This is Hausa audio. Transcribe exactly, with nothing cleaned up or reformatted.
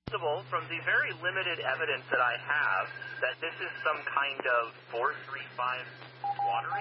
possible, from the very limited evidence that I have, that this is some kind of four three five water